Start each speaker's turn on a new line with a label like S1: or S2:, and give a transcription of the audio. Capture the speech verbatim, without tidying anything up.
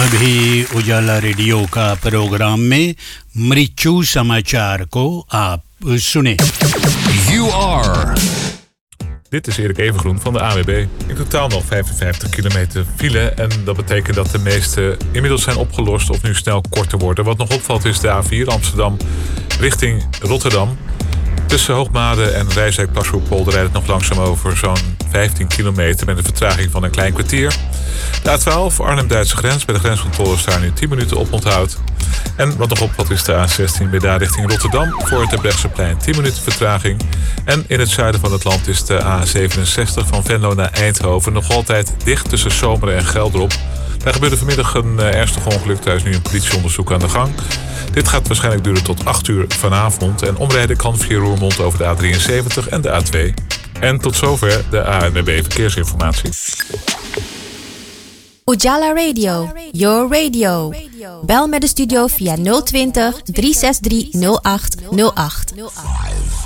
S1: अभी उजाला रेडियो का प्रोग्राम में मृत्यु समाचार को आप सुने.
S2: You are.
S3: Dit is Erik Evengroen van de A W B. In totaal nog vijfenvijftig kilometer file en dat betekent dat de meeste inmiddels zijn opgelost of nu snel korter worden. Wat nog opvalt is de A vier Amsterdam richting Rotterdam. Tussen Hoogmade en Rijswijk-Plasbroek-Polder rijdt het nog langzaam over zo'n vijftien kilometer met een vertraging van een klein kwartier. De A twaalf Arnhem-Duitse grens, bij de grenscontrole staan nu tien minuten op onthoud. En wat nog opvalt is de A zestien Breda richting Rotterdam voor het Terbrechtseplein tien minuten vertraging. En in het zuiden van het land is de A zevenenzestig van Venlo naar Eindhoven nog altijd dicht tussen Zomeren en Geldrop. Daar gebeurde vanmiddag een uh, ernstig ongeluk. Daar is nu een politieonderzoek aan de gang. Dit gaat waarschijnlijk duren tot acht uur vanavond. En omrijden kan via Roermond over de A drieënzeventig en de A twee. En tot zover de A N W B Verkeersinformatie.
S4: Ujala Radio, your radio. Bel met de studio via nul twintig, drie zes drie, nul acht nul acht.